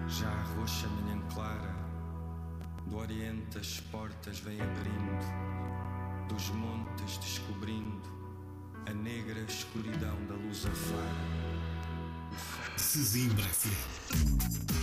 Já a roxa manhã clara, do oriente as portas vêm abrindo, dos montes descobrindo a negra escuridão da luz afara. Sesimbra FM.